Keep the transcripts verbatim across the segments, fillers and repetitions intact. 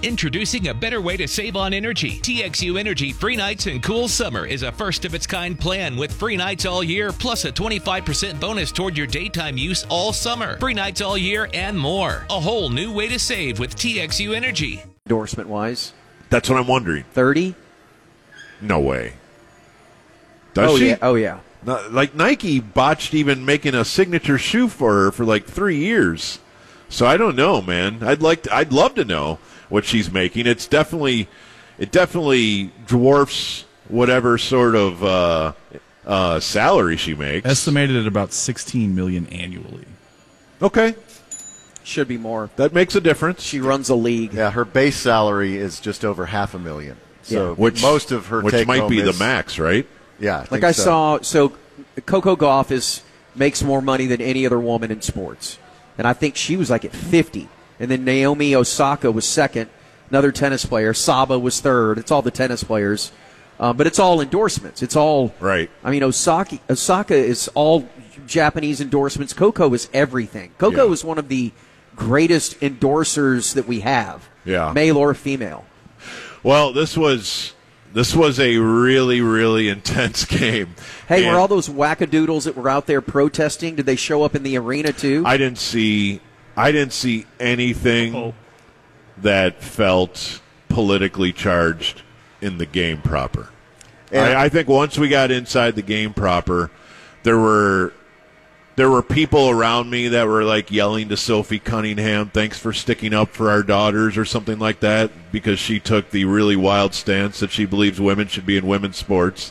Introducing a better way to save on energy. T X U Energy Free Nights and Cool Summer is a first-of-its-kind plan with free nights all year, plus a twenty-five percent bonus toward your daytime use all summer. Free nights all year and more. A whole new way to save with T X U Energy. Endorsement-wise? That's what I'm wondering. thirty? No way. Does oh, she? Yeah. Oh, yeah. No, like Nike botched even making a signature shoe for her for like three years. So I don't know, man. I'd like to, I'd love to know what she's making. It's definitely it definitely dwarfs whatever sort of uh, uh, salary she makes. Estimated at about sixteen million dollars annually. Okay. Should be more. That makes a difference. She runs a league. Yeah, her base salary is just over half a million. So Yeah. Which, most of her which take might home be is, the max, right? Yeah, I Like think I so. saw, so Coco Gauff is makes more money than any other woman in sports, and I think she was like at fifty. And then Naomi Osaka was second, another tennis player. Saba was third. It's all the tennis players, um, but it's all endorsements. It's all Right. I mean, Osaka Osaka is all Japanese endorsements. Coco is everything. Coco Yeah. is one of the greatest endorsers that we have, Yeah. male or female. Well, this was this was a really really intense game. Hey, And were all those wackadoodles that were out there protesting? Did they show up in the arena too? I didn't see I didn't see anything Uh-oh. that felt politically charged in the game proper. And- I, I think once we got inside the game proper, there were there were people around me that were like yelling to Sophie Cunningham, "Thanks for sticking up for our daughters," or something like that, because she took the really wild stance that she believes women should be in women's sports.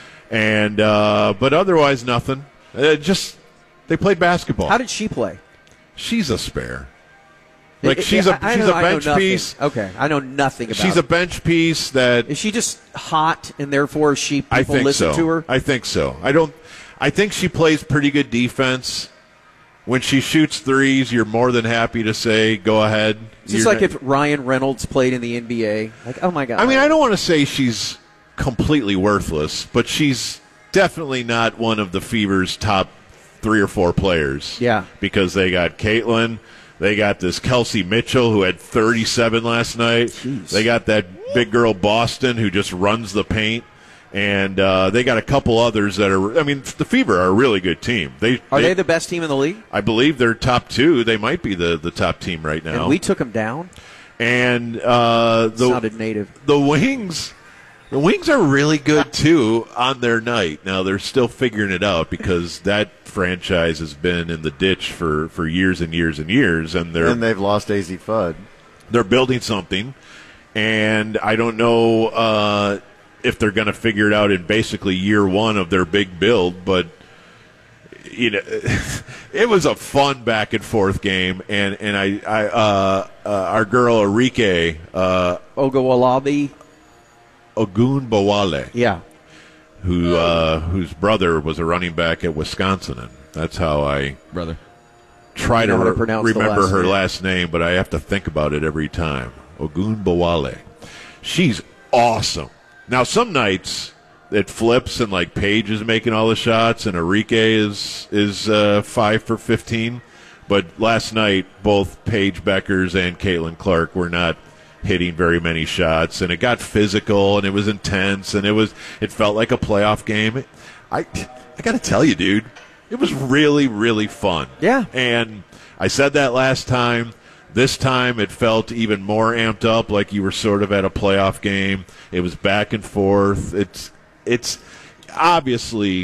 And uh, but otherwise, nothing. Uh, just they played basketball. How did she play? She's a spare. Like It- she's it- a I she's know- a I know bench nothing. piece. Okay, I know nothing about She's it. a bench piece that Is she just hot and therefore she people I think listen so. to her? I think so. I don't. I think she plays pretty good defense. When she shoots threes, you're more than happy to say, "Go ahead." It's just You're like not- if Ryan Reynolds played in the N B A. Like, oh my god. I mean, I don't want to say she's completely worthless, but she's definitely not one of the Fever's top three or four players. Yeah. Because they got Caitlin, they got this Kelsey Mitchell who had thirty-seven last night. Jeez. They got that big girl Boston who just runs the paint. And uh, they got a couple others that are. I mean, the Fever are a really good team. They Are they the best team in the league? I believe they're top two. They might be the, the top team right now. And we took them down. And uh, the Sounded native. the Wings, the Wings are really good too on their night. Now they're still figuring it out because that franchise has been in the ditch for, for years and years and years, and they're And they've lost A Z Fudd. they're building something. And I don't know uh, if they're going to figure it out in basically year one of their big build, but you know, it was a fun back and forth game, and and I, I uh, uh, our girl Enrique uh, Ogowalabi. Ogunbowale, Yeah. who uh, whose brother was a running back at Wisconsin, and that's how I Brother. try You to know how to re- pronounce the remember last her name. last name, but I have to think about it every time. Ogunbowale. She's awesome. Now, some nights it flips and like Paige is making all the shots and Enrique is is uh, five for fifteen. But last night, both Paige Beckers and Caitlin Clark were not hitting very many shots, and it got physical and it was intense and it was it felt like a playoff game. I I got to tell you, dude, it was really really fun. Yeah. And I said that last time. This time it felt even more amped up, like you were sort of at a playoff game. It was back and forth. It's it's obviously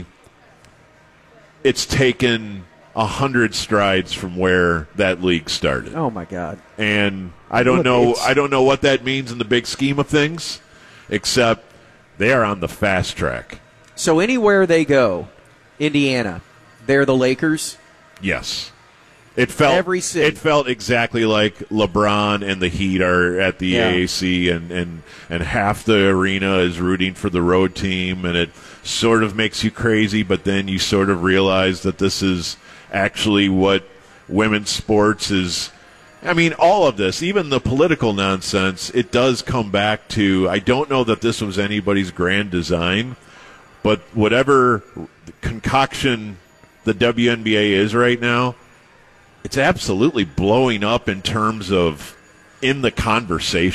it's taken a hundred strides from where that league started. Oh my God. And I don't Look, know it's- I don't know what that means in the big scheme of things, except they are on the fast track. So anywhere they go, Indiana, they're the Lakers. Yes. It felt Every city. It felt exactly like LeBron and the Heat are at the Yeah. A A C, and, and, and half the arena is rooting for the road team, and it sort of makes you crazy, but then you sort of realize that this is actually what women's sports is. I mean, all of this, even the political nonsense, it does come back to, I don't know that this was anybody's grand design, but whatever concoction the W N B A is right now, it's absolutely blowing up in terms of in the conversation.